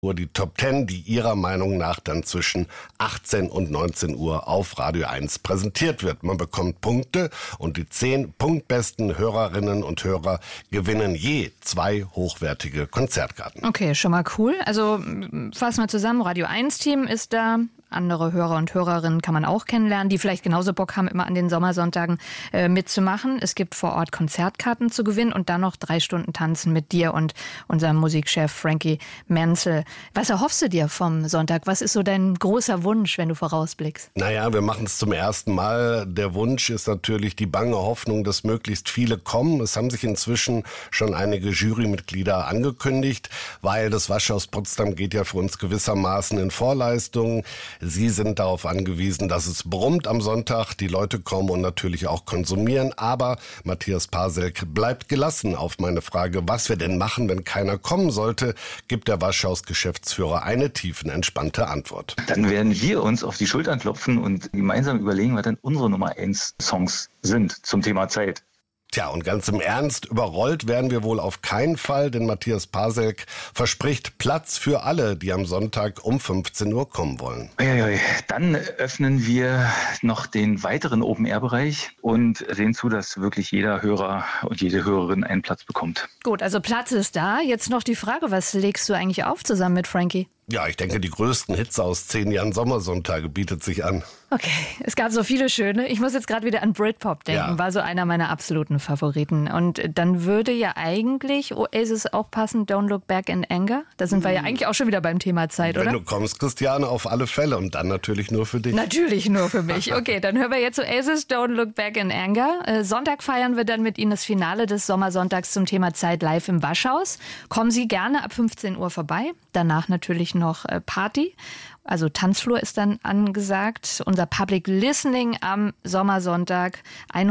Die Top 10, die Ihrer Meinung nach dann zwischen 18 und 19 Uhr auf Radio 1 präsentiert wird. Man bekommt Punkte und die 10 punktbesten Hörerinnen und Hörer gewinnen je 2 hochwertige Konzertkarten. Okay, schon mal cool. Also fassen wir zusammen, Radio 1 Team ist da. Andere Hörer und Hörerinnen kann man auch kennenlernen, die vielleicht genauso Bock haben, immer an den Sommersonntagen mitzumachen. Es gibt vor Ort Konzertkarten zu gewinnen und dann noch 3 Stunden Tanzen mit dir und unserem Musikchef Frankie Menzel. Was erhoffst du dir vom Sonntag? Was ist so dein großer Wunsch, wenn du vorausblickst? Naja, wir machen es zum ersten Mal. Der Wunsch ist natürlich die bange Hoffnung, dass möglichst viele kommen. Es haben sich inzwischen schon einige Jurymitglieder angekündigt, weil das Waschhaus Potsdam geht ja für uns gewissermaßen in Vorleistung. Sie sind darauf angewiesen, dass es brummt am Sonntag, die Leute kommen und natürlich auch konsumieren. Aber Matthias Paselk bleibt gelassen. Auf meine Frage, was wir denn machen, wenn keiner kommen sollte, gibt der Waschhaus-Geschäftsführer eine tiefenentspannte Antwort. Dann werden wir uns auf die Schultern klopfen und gemeinsam überlegen, was denn unsere Nummer 1 Songs sind zum Thema Zeit. Tja, und ganz im Ernst, überrollt werden wir wohl auf keinen Fall, denn Matthias Paselk verspricht Platz für alle, die am Sonntag um 15 Uhr kommen wollen. Dann öffnen wir noch den weiteren Open-Air-Bereich und sehen zu, dass wirklich jeder Hörer und jede Hörerin einen Platz bekommt. Gut, also Platz ist da. Jetzt noch die Frage, was legst du eigentlich auf zusammen mit Frankie? Ja, ich denke, die größten Hits aus 10 Jahren Sommersonntage bietet sich an. Okay, es gab so viele schöne. Ich muss jetzt gerade wieder an Britpop denken, Ja. war so einer meiner absoluten Favoriten. Und dann würde ja eigentlich Oasis auch passen, Don't Look Back in Anger. Da sind wir ja eigentlich auch schon wieder beim Thema Zeit, oder? Wenn du kommst, Christiane, auf alle Fälle und dann natürlich nur für dich. Natürlich nur für mich. Okay, dann hören wir jetzt Oasis, Don't Look Back in Anger. Sonntag feiern wir dann mit Ihnen das Finale des Sommersonntags zum Thema Zeit live im Waschhaus. Kommen Sie gerne ab 15 Uhr vorbei. Danach natürlich noch Party. Also Tanzflur ist dann angesagt. Unser Public Listening am Sommersonntag.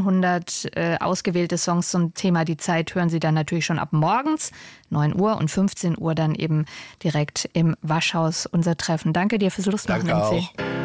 100 ausgewählte Songs zum Thema die Zeit hören Sie dann natürlich schon ab morgens 9 Uhr und 15 Uhr dann eben direkt im Waschhaus unser Treffen. Danke dir fürs Lustmachen, Danke MC. auch.